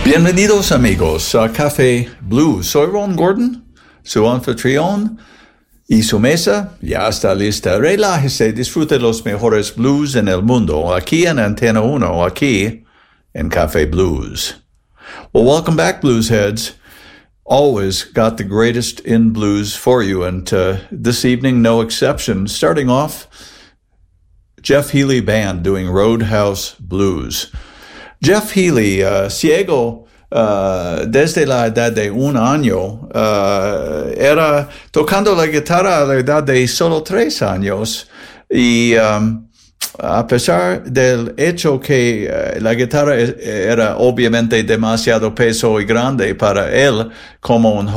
Bienvenidos amigos a Café Blues. Soy Ron Gordon, su anfitrión, y su mesa ya está lista. Relájese, disfrute los mejores blues en el mundo, aquí en Antena 1, aquí en Café Blues. Well, welcome back, blues heads. Always got the greatest in blues for you, and this evening, no exception. Starting off, Jeff Healey Band doing Roadhouse Blues. Jeff Healey, ciego desde la edad de 1 año, era tocando la guitarra a la edad de solo 3 años, y a pesar del hecho que la guitarra era obviamente demasiado peso y grande para él como un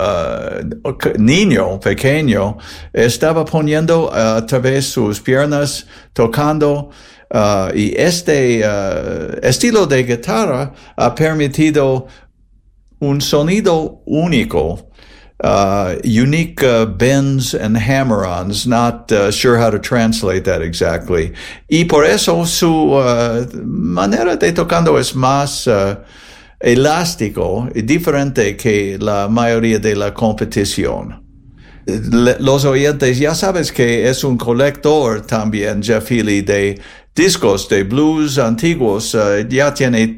niño pequeño, estaba poniendo a través sus piernas, tocando. Y este estilo de guitarra ha permitido un sonido único, unique bends and hammer-ons, not sure how to translate that exactly. Y por eso su manera de tocando es más elástico y diferente que la mayoría de la competición. Los oyentes ya sabes que es un colector también, Jeff Healey, de discos de blues antiguos. Ya tiene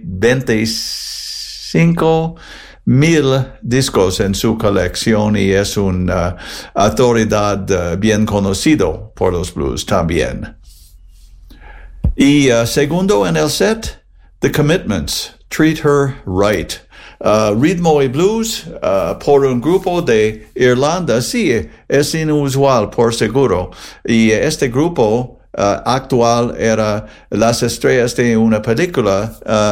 25,000 discos en su colección y es una autoridad bien conocido por los blues también. Y segundo en el set, The Commitments, Treat Her Right. Ritmo y blues por un grupo de Irlanda, sí, es inusual por seguro. Y este grupo actual era las estrellas de una película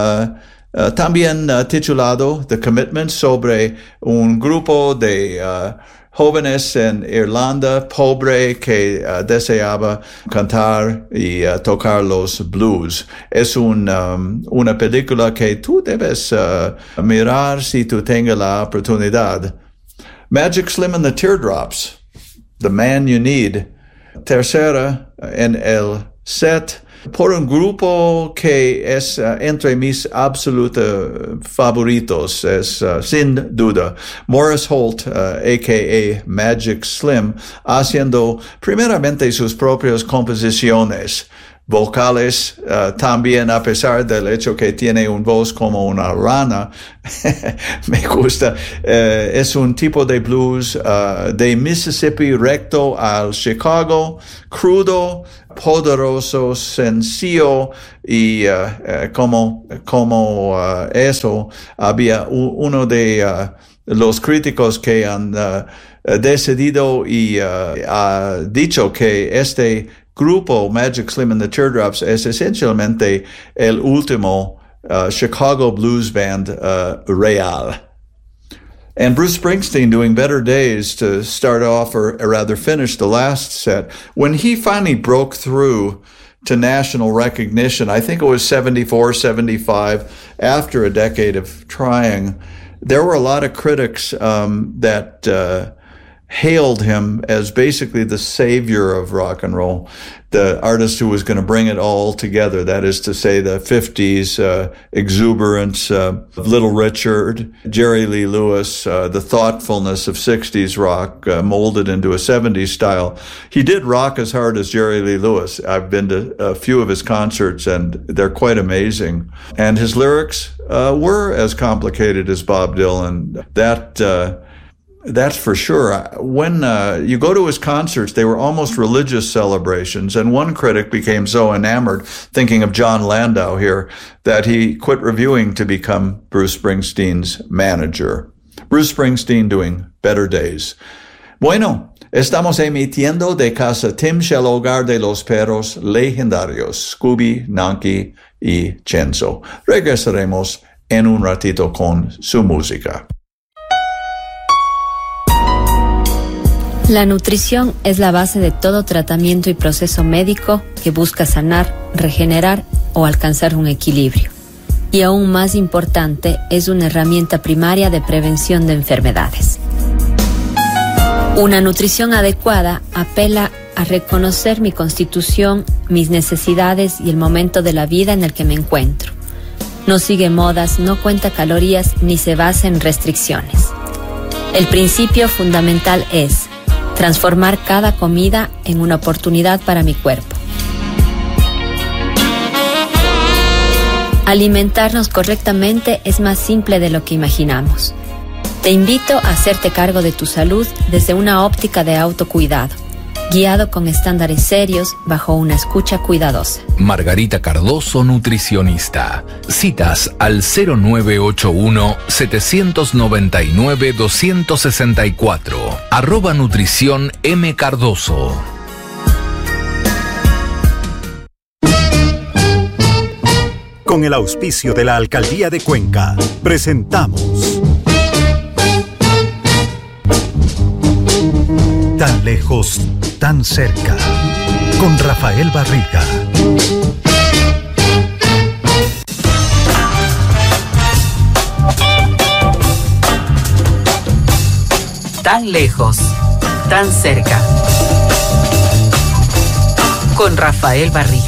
también titulado The Commitment, sobre un grupo de jóvenes en Irlanda pobre que deseaba cantar y tocar los blues. Es una película que tú debes mirar si tú tengas la oportunidad. Magic Slim and the Teardrops, The Man You Need. Tercera en el set, por un grupo que es entre mis absolutos favoritos, es sin duda Morris Holt, a.k.a. Magic Slim, haciendo primeramente sus propias composiciones vocales, también a pesar del hecho que tiene una voz como una rana. Me gusta. Es un tipo de blues de Mississippi recto al Chicago, crudo, poderoso, sencillo, y como eso, había uno de los críticos que han decidido y ha dicho que este grupo Magic Slim and the Teardrops es esencialmente el último Chicago blues band real. And Bruce Springsteen doing Better Days to start off, or rather finish the last set. When he finally broke through to national recognition, I think it was 74, 75, after a decade of trying, there were a lot of critics that hailed him as basically the savior of rock and roll, the artist who was going to bring it all together. That is to say, the 50s exuberance of Little Richard, Jerry Lee Lewis, the thoughtfulness of 60s rock molded into a 70s style. He did rock as hard as Jerry Lee Lewis. I've been to a few of his concerts, and they're quite amazing. And his lyrics were as complicated as Bob Dylan. That's for sure. When you go to his concerts, they were almost religious celebrations, and one critic became so enamored, thinking of John Landau here, that he quit reviewing to become Bruce Springsteen's manager. Bruce Springsteen doing Better Days. Bueno, estamos emitiendo de casa Tim's, el hogar de los perros legendarios, Scooby, Nanky y Chenzo. Regresaremos en un ratito con su música. La nutrición es la base de todo tratamiento y proceso médico que busca sanar, regenerar o alcanzar un equilibrio. Y aún más importante, es una herramienta primaria de prevención de enfermedades. Una nutrición adecuada apela a reconocer mi constitución, mis necesidades y el momento de la vida en el que me encuentro. No sigue modas, no cuenta calorías ni se basa en restricciones. El principio fundamental es transformar cada comida en una oportunidad para mi cuerpo. Alimentarnos correctamente es más simple de lo que imaginamos. Te invito a hacerte cargo de tu salud desde una óptica de autocuidado, guiado con estándares serios bajo una escucha cuidadosa. Margarita Cardoso, nutricionista. Citas al 0981-799-264. @nutrición M. Cardoso. Con el auspicio de la Alcaldía de Cuenca, presentamos Tan lejos, tan cerca, con Rafael Barriga. Tan lejos, tan cerca, con Rafael Barriga.